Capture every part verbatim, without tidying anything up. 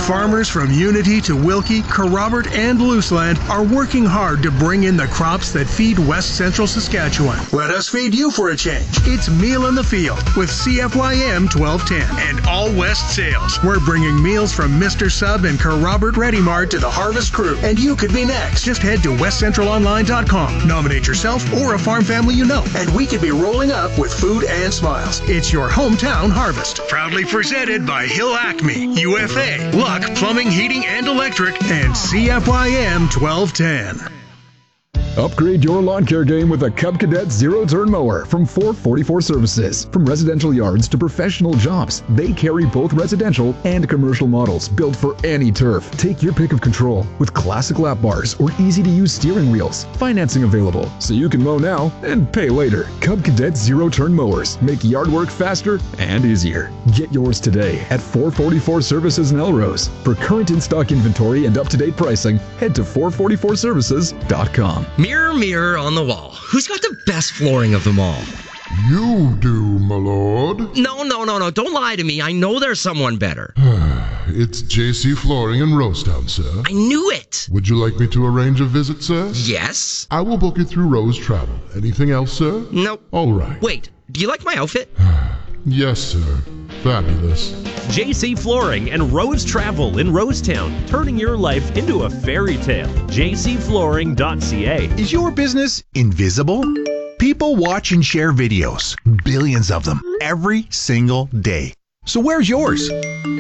Farmers from Unity to Wilkie, Kerrobert, and Looseland are working hard to bring in the crops that feed West Central Saskatchewan. Let us feed you for a change. It's Meal in the Field with C F Y M twelve ten and All West Sales. We're bringing meals from Mister Sub and Kerrobert Ready Mart to the Harvest Crew, and you could be next. Just head to west central online dot com. Nominate yourself or a farm family you know, and we could be rolling up with food and smiles. It's your hometown harvest. Proudly presented by Hill Acme, U F A, Luck Plumbing, Heating, and Electric, and C F Y M twelve ten. Upgrade your lawn care game with a Cub Cadet zero-turn mower from four forty-four Services. From residential yards to professional jobs, they carry both residential and commercial models built for any turf. Take your pick of control with classic lap bars or easy-to-use steering wheels. Financing available, so you can mow now and pay later. Cub Cadet zero-turn mowers make yard work faster and easier. Get yours today at four forty-four Services in Elrose. For current in-stock inventory and up-to-date pricing, head to four forty-four services dot com. Mirror, mirror on the wall, who's got the best flooring of them all? You do, my lord. No, no, no, no, don't lie to me. I know there's someone better. It's J C Flooring in Rosetown, sir. I knew it. Would you like me to arrange a visit, sir? Yes. I will book it through Rose Travel. Anything else, sir? Nope. All right. Wait, do you like my outfit? Yes, sir. Fabulous. J C Flooring and Rose Travel in Rosetown, turning your life into a fairy tale. j c flooring dot c a. Is your business invisible? People watch and share videos, billions of them, every single day. So where's yours?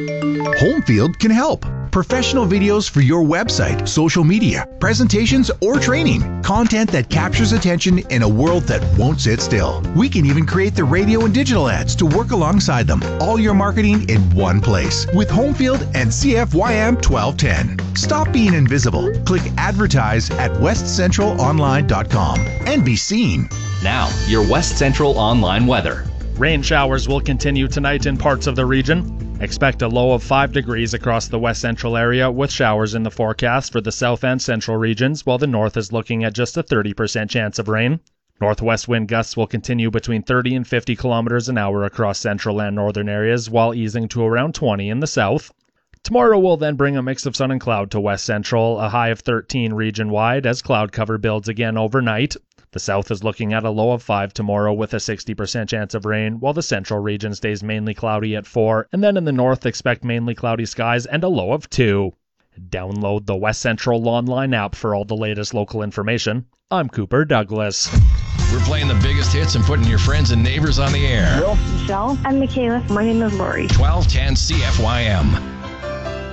Homefield can help. Professional videos for your website, social media, presentations, or training. Content that captures attention in a world that won't sit still. We can even create the radio and digital ads to work alongside them. All your marketing in one place with Homefield and C F Y M twelve ten. Stop being invisible. Click advertise at west central online dot com and be seen. Now, your West Central online weather. Rain showers will continue tonight in parts of the region. Expect a low of five degrees across the west central area with showers in the forecast for the south and central regions, while the north is looking at just a thirty percent chance of rain. Northwest wind gusts will continue between thirty and fifty kilometers an hour across central and northern areas, while easing to around twenty in the south. Tomorrow will then bring a mix of sun and cloud to west central, a high of thirteen region-wide as cloud cover builds again overnight. The south is looking at a low of five tomorrow with a sixty percent chance of rain, while the central region stays mainly cloudy at four, and then in the north expect mainly cloudy skies and a low of two. Download the West Central Online app for all the latest local information. I'm Cooper Douglas. We're playing the biggest hits and putting your friends and neighbors on the air. Michelle. I'm Michaela. My name is Lori. twelve ten C F Y M.